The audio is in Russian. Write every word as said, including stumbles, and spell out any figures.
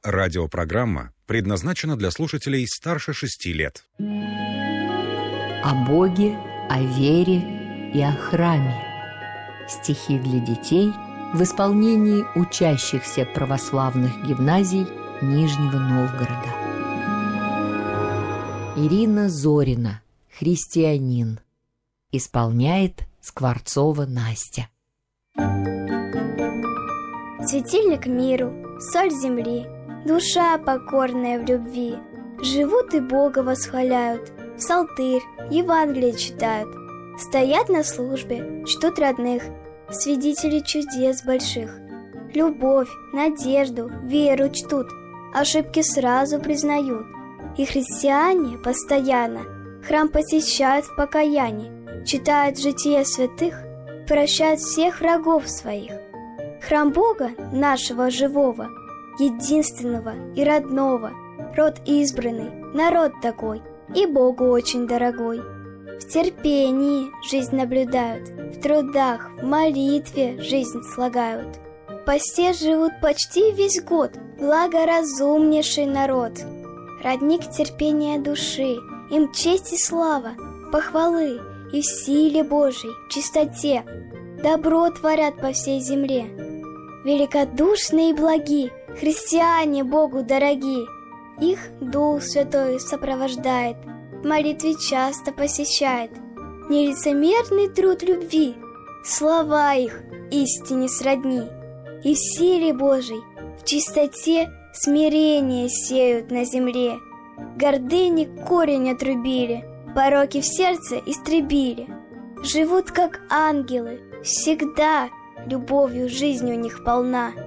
Радиопрограмма предназначена для слушателей старше шести лет. О Боге, о вере и о храме. Стихи для детей в исполнении учащихся православных гимназий Нижнего Новгорода. Ирина Зорина, христианин. Исполняет Скворцова Настя. Светильник миру, соль земли, душа покорная в любви. Живут и Бога восхваляют, псалтырь, Евангелие читают. Стоят на службе, чтут родных, свидетели чудес больших. Любовь, надежду, веру чтут, ошибки сразу признают. И христиане постоянно храм посещают в покаянии, читают жития святых, прощают всех врагов своих. Храм Бога, нашего живого, единственного и родного, род избранный, народ такой, и Богу очень дорогой. В терпении жизнь наблюдают, в трудах, в молитве жизнь слагают. В посте живут почти весь год, благоразумнейший народ. Родник терпения души, им честь и слава, похвалы и в силе Божьей, в чистоте. Добро творят по всей земле. Великодушные и благи, христиане Богу дороги. Их Дух Святой сопровождает, в молитве часто посещает. Нелицемерный труд любви, слова их истине сродни. И в силе Божией, в чистоте смирение сеют на земле. Гордыни корень отрубили, пороки в сердце истребили. Живут как ангелы, всегда любовью жизнь у них полна.